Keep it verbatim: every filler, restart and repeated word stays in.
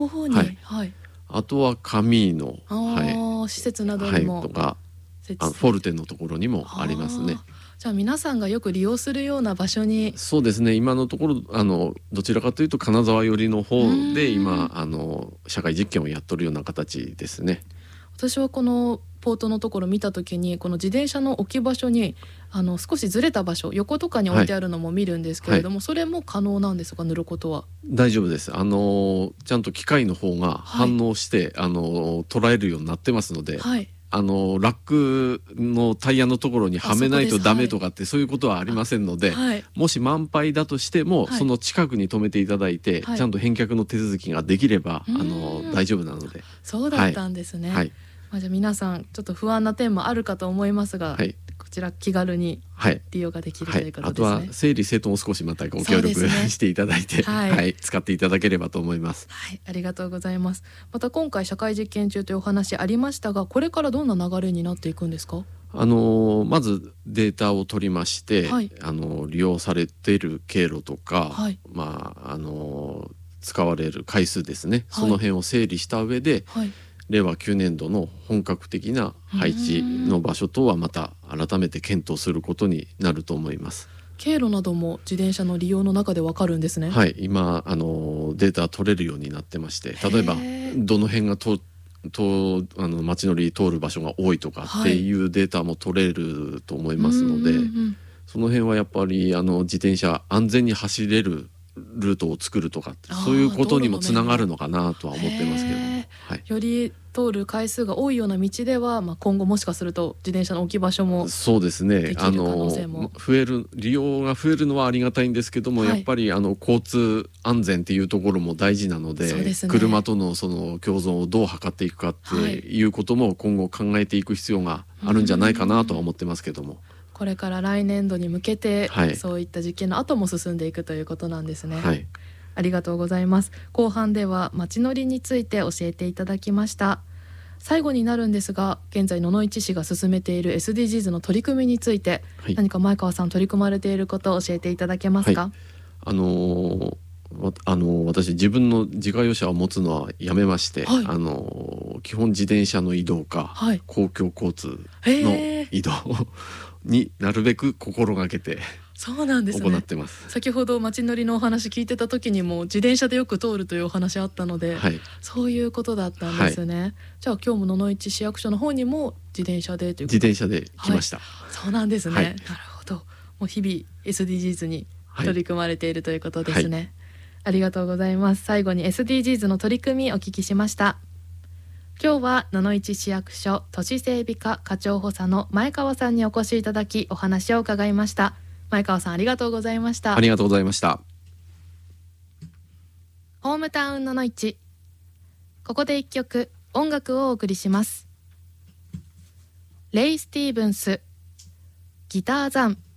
方に、 はいはい、 あとはカミーノ、 あ、 はい施設などにも、 はい、とか設置あフォルテのところにもありますね。 じゃあ皆さんがよく利用するような場所に。 そうですね、今のところあのどちらかというと金沢寄りの方で今あの社会実験をやっとるような形ですね。 私はこのポートのところ見た時に、この自転車の置き場所にあの少しずれた場所、横とかに置いてあるのも見るんですけれども、はいはい、それも可能なんですか、塗ることは。 大丈夫です。あのちゃんと機械の方が反応して、はい、あの捉えるようになってますので、はい、あのラックのタイヤのところにはめないとダメとかって、はい、そういうことはありませんので、はい、もし満杯だとしても、はい、その近くに止めていただいて、はい、ちゃんと返却の手続きができれば、あの大丈夫なので。 そうだったんですね。はいはい、まあ、じゃあ皆さんちょっと不安な点もあるかと思いますが、はい、こちら気軽に利用ができるということですね。はいはい、あとは整理整頓を少しまたご協力、ね、していただいて、はいはい、使っていただければと思います。 はい、ありがとうございます。また今回社会実験中というお話ありましたが、これからどんな流れになっていくんですか？ あのまずデータを取りまして、はい、あの利用されている経路とか、はい、まああの使われる回数ですね、はい、その辺を整理した上で、はい、れいわきゅうねんどの本格的な配置の場所とはまた改めて検討することになると思います。 経路なども自転車の利用の中でわかるんですね。 はい、今あのデータ取れるようになってまして、例えばどの辺がととあの街乗り通る場所が多いとかっていうデータも取れると思いますので、はい、その辺はやっぱりあの自転車安全に走れるルートを作るとかそういうことにもつながるのかなとは思ってますけども、はい、 より通る回数が多いような道では、まあ、今後もしかすると自転車の置き場所もそうですね、あの増える利用が増えるのはありがたいんですけども、はい、やっぱりあの交通安全っていうところも大事なの で, で、ね、車とのその共存をどう図っていくかっていうことも今後考えていく必要があるんじゃないかなとは思ってますけども、 これから来年度に向けて、はい、そういった実験の後も進んでいくということなんですね。はい、ありがとうございます。後半では街乗りについて教えていただきました。最後になるんですが、現在野々市市が進めている エスディージーズ の取り組みについて、はい、何か前川さん取り組まれていることを教えていただけますか？はい、 あのーあの私自分の自家用車を持つのはやめまして、はい、あの基本自転車の移動か、はい、公共交通の移動になるべく心がけてそうなんですね、 行ってます。 先ほど街乗りのお話聞いてた時にも自転車でよく通るというお話あったので、はい、そういうことだったんですね。はい、じゃあ今日も野々市市役所の方にも自転車でということ自転車で来ました。はい、 そうなんですね。はい、なるほど。もう日々 エスディージーズ に取り組まれているということですね。はいはい、ありがとうございます。最後に エスディージーズ の取り組みお聞きしました。今日は野々市市役所都市整備課課長補佐の前川さんにお越しいただきお話を伺いました。前川さんありがとうございました。 ありがとうございました。 ホームタウン野々市、ここで一曲音楽をお送りします。レイ・スティーブンス、ギターザン。